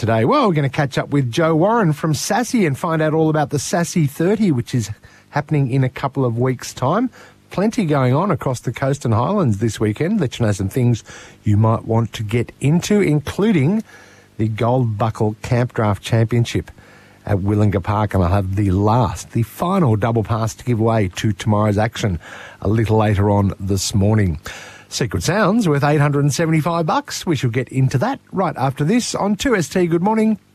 today? Well, we're going to catch up with Joe Warren from Sassy and find out all about the Sassy 30, which is happening in a couple of weeks' time. Plenty going on across the coast and highlands this weekend. Let you know some things you might want to get into, including the Gold Buckle Camp Draft Championship at Willinga Park, and I'll have the final double pass to give away to tomorrow's action a little later on this morning. Secret Sounds worth $875. We shall get into that right after this on 2ST. Good morning.